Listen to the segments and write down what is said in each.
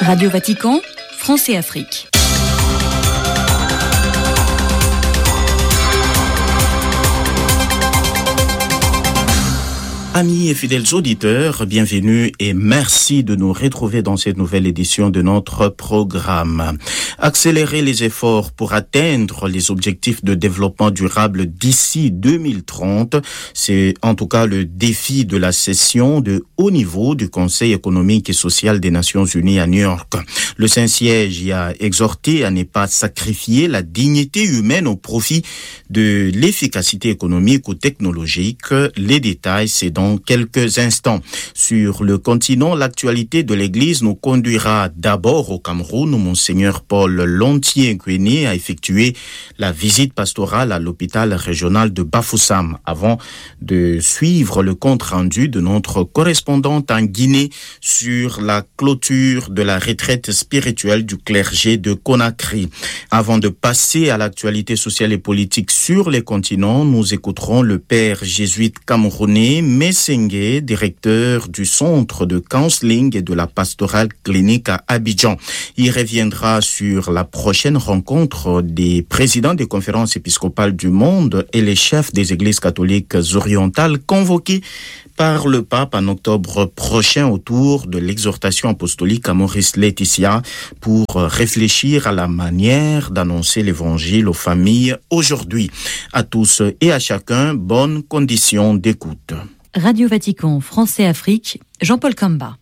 Radio Vatican, France et Afrique. Amis et fidèles auditeurs, bienvenue et merci de nous retrouver dans cette nouvelle édition de notre programme. Accélérer les efforts pour atteindre les objectifs de développement durable d'ici 2030, c'est en tout cas le défi de la session de haut niveau du Conseil économique et social des Nations Unies à New York. Le Saint-Siège y a exhorté à ne pas sacrifier la dignité humaine au profit de l'efficacité économique ou technologique. Les détails, c'est dans quelques instants. Sur le continent, l'actualité de l'Église nous conduira d'abord au Cameroun où Monseigneur Paul Lontier-Nguéné a effectué la visite pastorale à l'hôpital régional de Bafoussam avant de suivre le compte-rendu de notre correspondante en Guinée sur la clôture de la retraite spirituelle du clergé de Conakry. Avant de passer à l'actualité sociale et politique sur les continents, nous écouterons le père jésuite camerounais Messengue, directeur du centre de counseling et de la pastorale clinique à Abidjan. Il reviendra sur la prochaine rencontre des présidents des conférences épiscopales du monde et les chefs des églises catholiques orientales convoqués par le pape en octobre prochain autour de l'exhortation apostolique à Maurice Laetitia pour réfléchir à la manière d'annoncer l'évangile aux familles aujourd'hui. À tous et à chacun, bonnes conditions d'écoute. Radio Vatican, France et Afrique, Jean-Paul Kamba.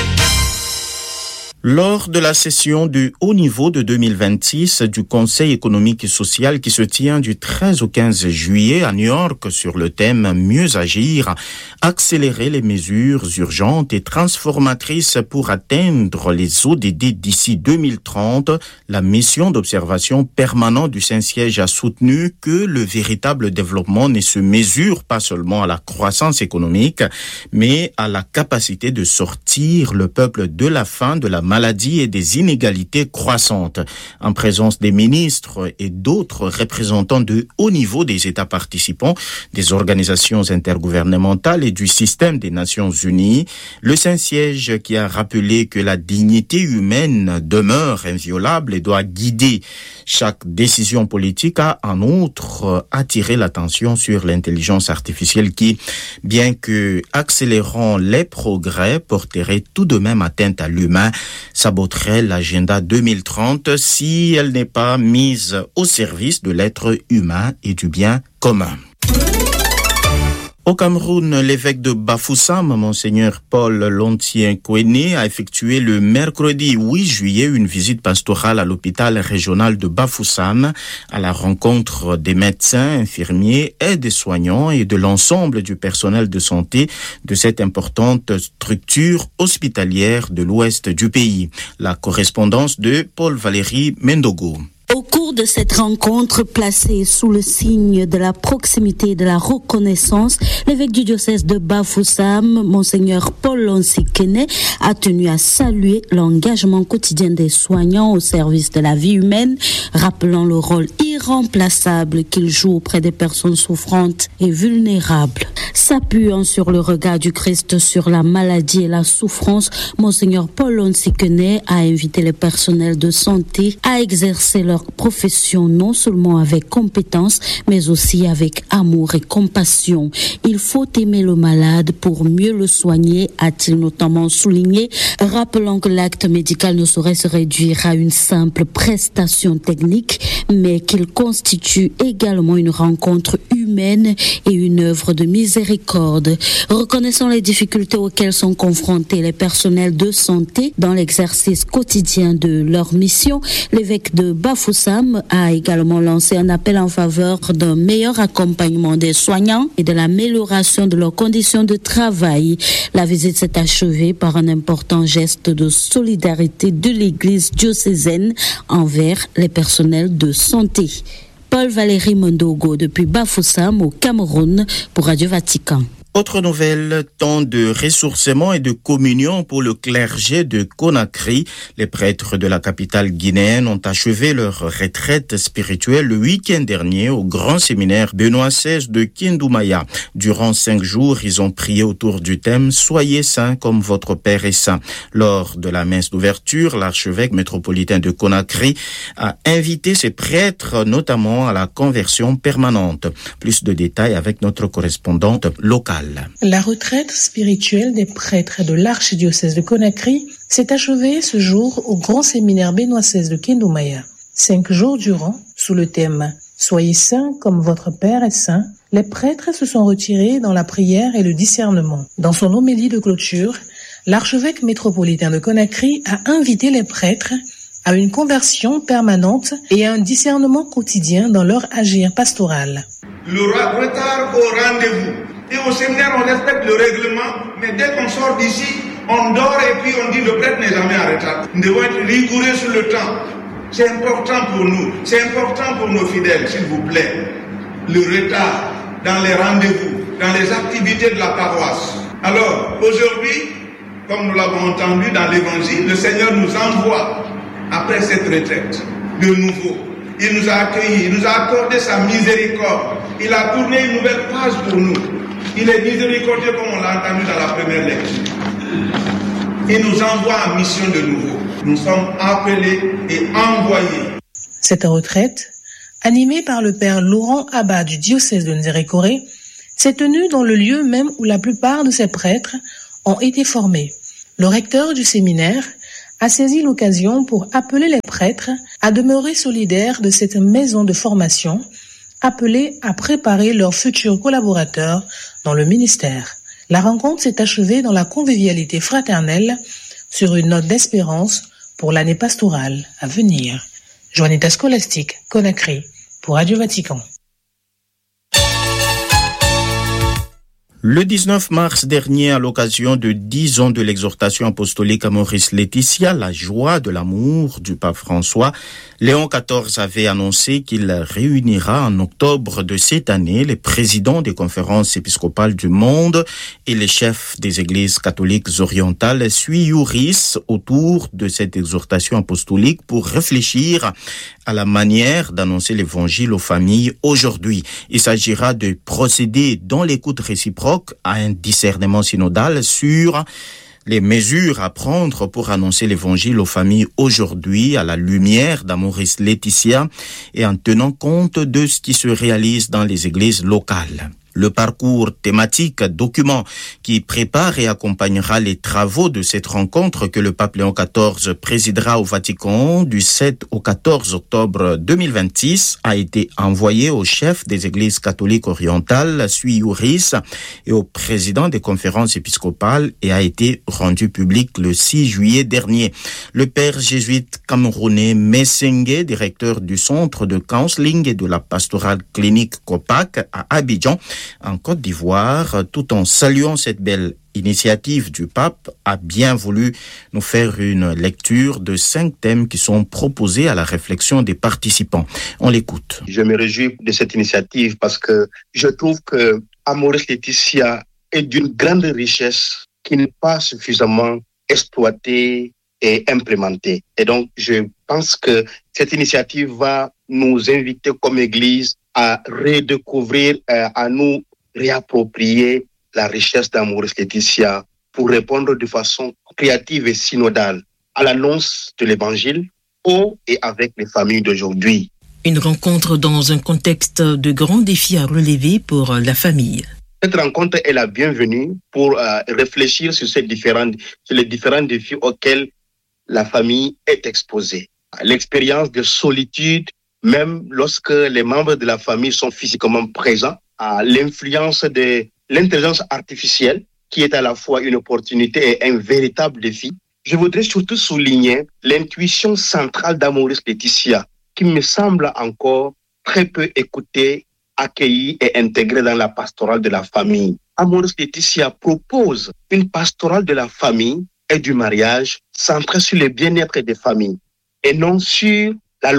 Lors de la session du haut niveau de 2026 du Conseil économique et social qui se tient du 13 au 15 juillet à New York sur le thème « Mieux agir », accélérer les mesures urgentes et transformatrices pour atteindre les ODD d'ici 2030, la mission d'observation permanente du Saint-Siège a soutenu que le véritable développement ne se mesure pas seulement à la croissance économique, mais à la capacité de sortir le peuple de la faim, de la maladie et des inégalités croissantes. En présence des ministres et d'autres représentants de haut niveau des États participants, des organisations intergouvernementales et du système des Nations Unies, le Saint-Siège qui a rappelé que la dignité humaine demeure inviolable et doit guider chaque décision politique a en outre attiré l'attention sur l'intelligence artificielle qui, bien que accélérant les progrès, porterait tout de même atteinte à l'humain, saboterait l'agenda 2030 si elle n'est pas mise au service de l'être humain et du bien commun. Au Cameroun, l'évêque de Bafoussam, Monseigneur Paul Lontier-Nguéné, a effectué le mercredi 8 juillet une visite pastorale à l'hôpital régional de Bafoussam à la rencontre des médecins, infirmiers, aides-soignants et de l'ensemble du personnel de santé de cette importante structure hospitalière de l'ouest du pays. La correspondance de Paul-Valéry Mendogo. Au cours de cette rencontre placée sous le signe de la proximité et de la reconnaissance, l'évêque du diocèse de Bafoussam, Monseigneur Paul Lontier-Nguéné, a tenu à saluer l'engagement quotidien des soignants au service de la vie humaine, rappelant le rôle irremplaçable qu'ils jouent auprès des personnes souffrantes et vulnérables. S'appuyant sur le regard du Christ sur la maladie et la souffrance, Monseigneur Paul Lontier-Nguéné a invité les personnels de santé à exercer leur profession non seulement avec compétence, mais aussi avec amour et compassion. Il faut aimer le malade pour mieux le soigner, a-t-il notamment souligné, rappelant que l'acte médical ne saurait se réduire à une simple prestation technique, mais qu'il constitue également une rencontre humaine et une œuvre de miséricorde. Reconnaissant les difficultés auxquelles sont confrontés les personnels de santé dans l'exercice quotidien de leur mission, l'évêque de Bafoussam a également lancé un appel en faveur d'un meilleur accompagnement des soignants et de l'amélioration de leurs conditions de travail. La visite s'est achevée par un important geste de solidarité de l'Église diocésaine envers les personnels de santé. Paul-Valéry Mendogo depuis Bafoussam au Cameroun pour Radio Vatican. Autre nouvelle, temps de ressourcement et de communion pour le clergé de Conakry. Les prêtres de la capitale guinéenne ont achevé leur retraite spirituelle le week-end dernier au grand séminaire Benoît XVI de Kindoumaya. Durant 5 jours, ils ont prié autour du thème « Soyez saints comme votre Père est saint ». Lors de la messe d'ouverture, l'archevêque métropolitain de Conakry a invité ses prêtres, notamment à la conversion permanente. Plus de détails avec notre correspondante locale. La retraite spirituelle des prêtres de l'archidiocèse de Conakry s'est achevée ce jour au grand séminaire Benoît XVI de Kindoumaya. 5 jours durant, sous le thème « Soyez saints comme votre Père est saint », les prêtres se sont retirés dans la prière et le discernement. Dans son homélie de clôture, l'archevêque métropolitain de Conakry a invité les prêtres à une conversion permanente et à un discernement quotidien dans leur agir pastoral. Le retard au rendez-vous. Et au séminaire, on respecte le règlement, mais dès qu'on sort d'ici, on dort et puis on dit le prêtre n'est jamais en retard. Nous devons être rigoureux sur le temps. C'est important pour nous, c'est important pour nos fidèles, s'il vous plaît. Le retard dans les rendez-vous, dans les activités de la paroisse. Alors, aujourd'hui, comme nous l'avons entendu dans l'évangile, le Seigneur nous envoie, après cette retraite, de nouveau. Il nous a accueillis, il nous a accordé sa miséricorde. Il a tourné une nouvelle page pour nous. Il est miséricordieux comme on l'a entendu dans la première lecture. Il nous envoie en mission de nouveau. Nous sommes appelés et envoyés. Cette retraite, animée par le père Laurent Abba du diocèse de Nzérékoré, s'est tenue dans le lieu même où la plupart de ces prêtres ont été formés. Le recteur du séminaire a saisi l'occasion pour appeler les prêtres à demeurer solidaires de cette maison de formation, appelés à préparer leurs futurs collaborateurs dans le ministère. La rencontre s'est achevée dans la convivialité fraternelle sur une note d'espérance pour l'année pastorale à venir. Juanita Scholastique, Conakry, pour Radio Vatican. Le 19 mars dernier, à l'occasion de 10 ans de l'exhortation apostolique à Maurice Laetitia, la joie de l'amour du pape François, Léon XIV avait annoncé qu'il réunira en octobre de cette année les présidents des conférences épiscopales du monde et les chefs des églises catholiques orientales sui iuris autour de cette exhortation apostolique pour réfléchir à la manière d'annoncer l'évangile aux familles aujourd'hui. Il s'agira de procéder dans l'écoute réciproque à un discernement synodal sur les mesures à prendre pour annoncer l'évangile aux familles aujourd'hui à la lumière d'Amoris Laetitia et en tenant compte de ce qui se réalise dans les églises locales. Le parcours thématique, document qui prépare et accompagnera les travaux de cette rencontre que le pape Léon XIV présidera au Vatican du 7 au 14 octobre 2026, a été envoyé au chef des églises catholiques orientales, sui iuris, et au président des conférences épiscopales et a été rendu public le 6 juillet dernier. Le père jésuite camerounais Messengue, directeur du centre de counseling et de la pastorale clinique COPAC à Abidjan, en Côte d'Ivoire, tout en saluant cette belle initiative du pape, a bien voulu nous faire une lecture de 5 thèmes qui sont proposés à la réflexion des participants. On l'écoute. Je me réjouis de cette initiative parce que je trouve que Amoris Laetitia est d'une grande richesse qui n'est pas suffisamment exploitée et implémentée. Et donc, je pense que cette initiative va nous inviter comme Église à redécouvrir, à nous réapproprier la richesse d'Amoris Laetitia pour répondre de façon créative et synodale à l'annonce de l'Évangile au et avec les familles d'aujourd'hui. Une rencontre dans un contexte de grands défis à relever pour la famille. Cette rencontre est la bienvenue pour réfléchir sur les différents défis auxquels la famille est exposée. L'expérience de solitude, même lorsque les membres de la famille sont physiquement présents, à l'influence de l'intelligence artificielle, qui est à la fois une opportunité et un véritable défi. Je voudrais surtout souligner l'intuition centrale d'Amoris Laetitia, qui me semble encore très peu écoutée, accueillie et intégrée dans la pastorale de la famille. Amoris Laetitia propose une pastorale de la famille et du mariage centrée sur le bien-être des familles et non sur la loi.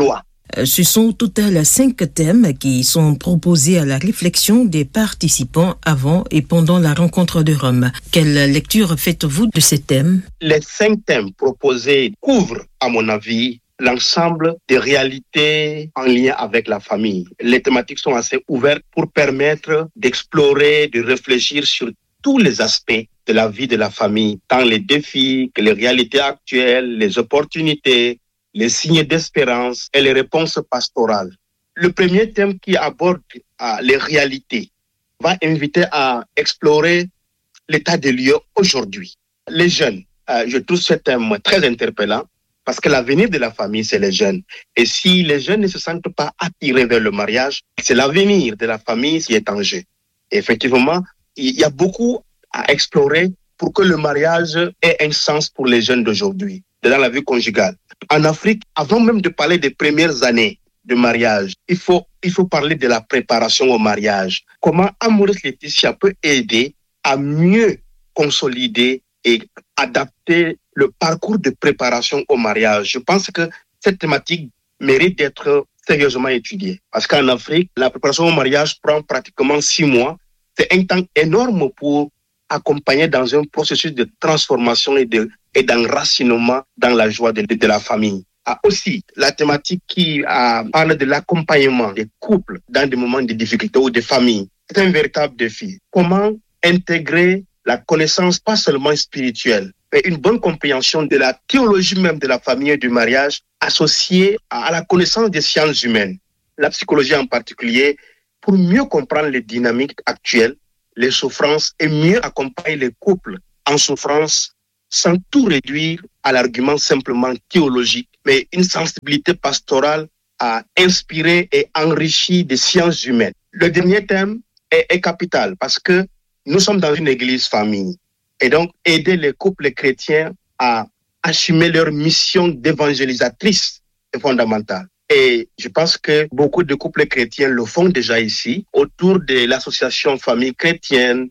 Ce sont au total 5 thèmes qui sont proposés à la réflexion des participants avant et pendant la rencontre de Rome. Quelle lecture faites-vous de ces thèmes? Les 5 thèmes proposés couvrent, à mon avis, l'ensemble des réalités en lien avec la famille. Les thématiques sont assez ouvertes pour permettre d'explorer, de réfléchir sur tous les aspects de la vie de la famille, tant les défis que les réalités actuelles, les opportunités, les signes d'espérance et les réponses pastorales. Le premier thème qui aborde les réalités va inviter à explorer l'état des lieux aujourd'hui. Les jeunes, je trouve ce thème très interpellant parce que l'avenir de la famille, c'est les jeunes. Et si les jeunes ne se sentent pas attirés vers le mariage, c'est l'avenir de la famille qui est en jeu. Et effectivement, il y a beaucoup à explorer pour que le mariage ait un sens pour les jeunes d'aujourd'hui, dans la vie conjugale. En Afrique, avant même de parler des premières années de mariage, il faut parler de la préparation au mariage. Comment Amoris Laetitia peut aider à mieux consolider et adapter le parcours de préparation au mariage. Je pense que cette thématique mérite d'être sérieusement étudiée. Parce qu'en Afrique, la préparation au mariage prend pratiquement 6 mois. C'est un temps énorme pour accompagner dans un processus de transformation et d'enracinement dans la joie de la famille. Aussi, la thématique qui parle de l'accompagnement des couples dans des moments de difficulté ou de famille, c'est un véritable défi. Comment intégrer la connaissance pas seulement spirituelle, mais une bonne compréhension de la théologie même de la famille et du mariage associée à la connaissance des sciences humaines, la psychologie en particulier, pour mieux comprendre les dynamiques actuelles, les souffrances et mieux accompagner les couples en souffrance sans tout réduire à l'argument simplement théologique, mais une sensibilité pastorale à inspirer et enrichir des sciences humaines. Le dernier thème est capital parce que nous sommes dans une église famille et donc aider les couples chrétiens à assumer leur mission d'évangélisatrice est fondamental. Et je pense que beaucoup de couples chrétiens le font déjà ici, autour de l'association Famille Chrétienne,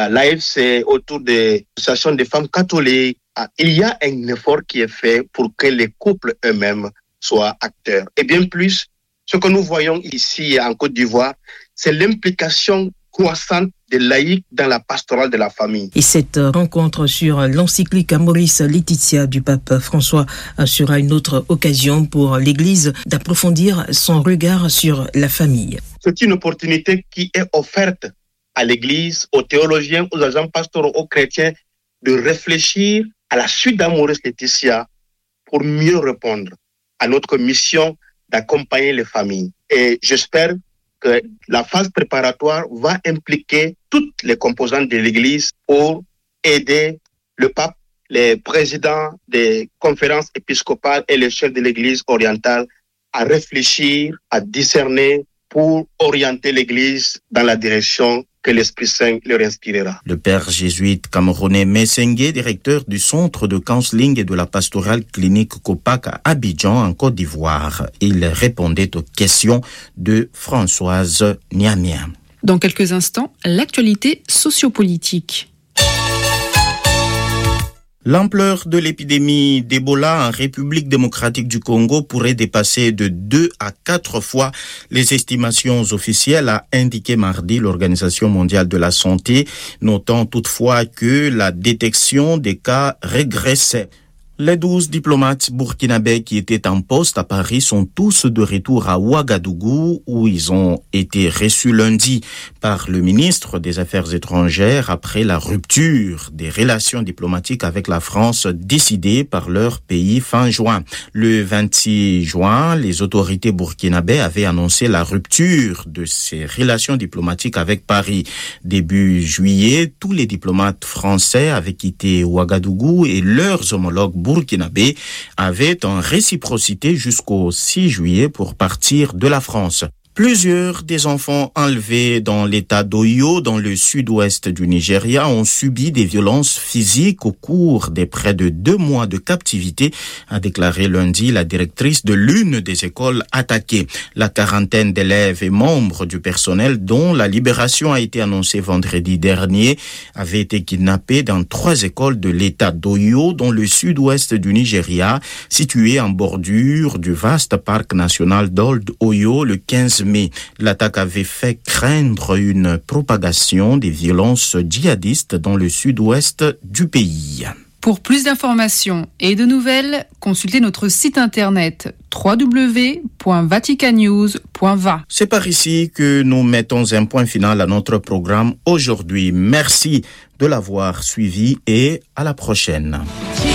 l'AFC, autour des associations des femmes catholiques. Il y a un effort qui est fait pour que les couples eux-mêmes soient acteurs. Et bien plus, ce que nous voyons ici en Côte d'Ivoire, c'est l'implication croissante des laïcs dans la pastorale de la famille. Et cette rencontre sur l'encyclique Amoris Laetitia du pape François sera une autre occasion pour l'Église d'approfondir son regard sur la famille. C'est une opportunité qui est offerte à l'Église, aux théologiens, aux agents pastoraux, aux chrétiens, de réfléchir à la suite d'Amoris Laetitia pour mieux répondre à notre mission d'accompagner les familles. Et j'espère que la phase préparatoire va impliquer toutes les composantes de l'Église pour aider le pape, les présidents des conférences épiscopales et les chefs de l'Église orientale à réfléchir, à discerner pour orienter l'Église dans la direction que l'Esprit Saint leur inspirera. Le père jésuite camerounais Messengue, directeur du centre de counseling et de la pastorale clinique Copac à Abidjan, en Côte d'Ivoire. Il répondait aux questions de Françoise Niamien. Dans quelques instants, l'actualité sociopolitique. L'ampleur de l'épidémie d'Ebola en République démocratique du Congo pourrait dépasser de 2 à 4 fois les estimations officielles, a indiqué mardi l'Organisation mondiale de la santé, notant toutefois que la détection des cas régressait. Les 12 diplomates burkinabés qui étaient en poste à Paris sont tous de retour à Ouagadougou où ils ont été reçus lundi par le ministre des Affaires étrangères après la rupture des relations diplomatiques avec la France décidée par leur pays fin juin. Le 26 juin, les autorités burkinabées avaient annoncé la rupture de ces relations diplomatiques avec Paris. Début juillet, tous les diplomates français avaient quitté Ouagadougou et leurs homologues burkinabé avaient en réciprocité jusqu'au 6 juillet pour partir de la France. Plusieurs des enfants enlevés dans l'état d'Oyo, dans le sud-ouest du Nigeria, ont subi des violences physiques au cours des près de 2 mois de captivité, a déclaré lundi la directrice de l'une des écoles attaquées. La quarantaine d'élèves et membres du personnel, dont la libération a été annoncée vendredi dernier, avaient été kidnappés dans 3 écoles de l'état d'Oyo, dans le sud-ouest du Nigeria, situées en bordure du vaste parc national d'Old Oyo le 15 mai. L'attaque avait fait craindre une propagation des violences djihadistes dans le sud-ouest du pays. Pour plus d'informations et de nouvelles, consultez notre site internet www.vaticannews.va. C'est par ici que nous mettons un point final à notre programme aujourd'hui. Merci de l'avoir suivi et à la prochaine.